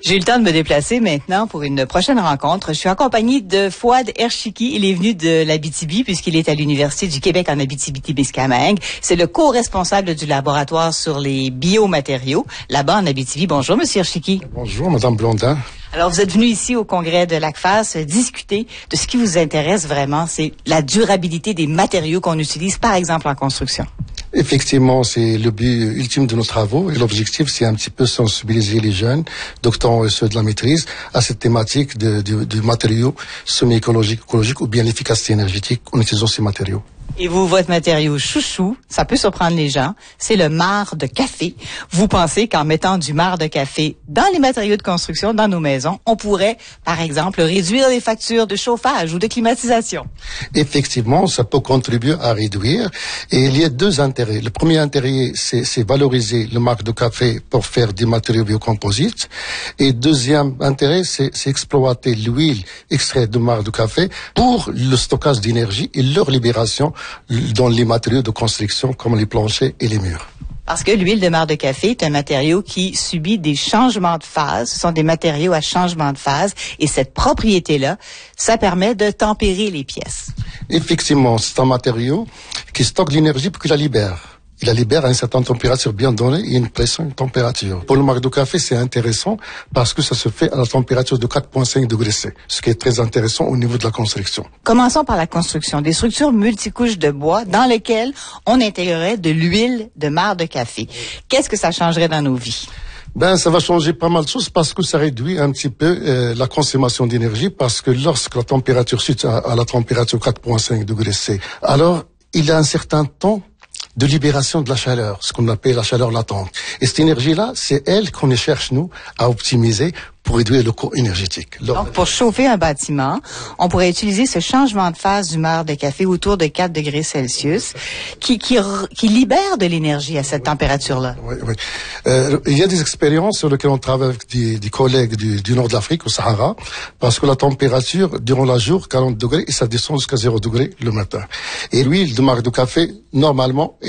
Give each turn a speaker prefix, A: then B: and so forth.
A: J'ai eu le temps de me déplacer maintenant pour une prochaine rencontre. Je suis accompagnée de Fouad Erchiki. Il est venu de l'Abitibi puisqu'il est à l'Université du Québec en Abitibi-Témiscamingue. C'est le co-responsable du laboratoire sur les biomatériaux là-bas en Abitibi. Bonjour, Monsieur Erchiki.
B: Bonjour, Madame Blondin.
A: Alors, vous êtes venu ici au congrès de l'ACFAS discuter de ce qui vous intéresse vraiment, c'est la durabilité des matériaux qu'on utilise, par exemple, en construction.
B: Effectivement, c'est le but ultime de nos travaux et l'objectif, c'est un petit peu sensibiliser les jeunes, doctorants et ceux de la maîtrise, à cette thématique de matériaux semi-écologiques, écologiques ou bien l'efficacité énergétique en utilisant ces matériaux.
A: Et vous, votre matériau chouchou, ça peut surprendre les gens, c'est le marc de café. Vous pensez qu'en mettant du marc de café dans les matériaux de construction, dans nos maisons, on pourrait, par exemple, réduire les factures de chauffage ou de climatisation?
B: Effectivement, ça peut contribuer à réduire. Et il y a deux intérêts. Le premier intérêt, c'est valoriser le marc de café pour faire des matériaux biocomposites. Et deuxième intérêt, c'est exploiter l'huile extraite du marc de café pour le stockage d'énergie et leur libération dans les matériaux de construction comme les planchers et les murs.
A: Parce que l'huile de marc de café est un matériau qui subit des changements de phase. Ce sont des matériaux à changement de phase. Et cette propriété-là, ça permet de tempérer les pièces.
B: Effectivement, c'est un matériau qui stocke l'énergie pour qu'il la libère. Il la libère à une certaine température bien donnée et une pression, une température. Pour le marc de café, c'est intéressant parce que ça se fait à la température de 4,5 degrés C, ce qui est très intéressant au niveau de la construction.
A: Commençons par la construction. Des structures multicouches de bois dans lesquelles on intégrerait de l'huile de marc de café. Qu'est-ce que ça changerait dans nos vies?
B: Ça va changer pas mal de choses parce que ça réduit un petit peu la consommation d'énergie parce que lorsque la température chute à la température 4,5 degrés C, alors il y a un certain temps de libération de la chaleur, ce qu'on appelle la chaleur latente. Et cette énergie-là, c'est elle qu'on cherche, nous, à optimiser pour réduire le coût énergétique.
A: Donc, pour chauffer un bâtiment, on pourrait utiliser ce changement de phase du marc de café autour de 4 degrés Celsius qui libère de l'énergie à cette température-là.
B: Oui. Il y a des expériences sur lesquelles on travaille avec des collègues du nord de l'Afrique, au Sahara, parce que la température, durant la journée, 40 degrés, et ça descend jusqu'à 0 degrés le matin. Et l'huile de marc de café, normalement,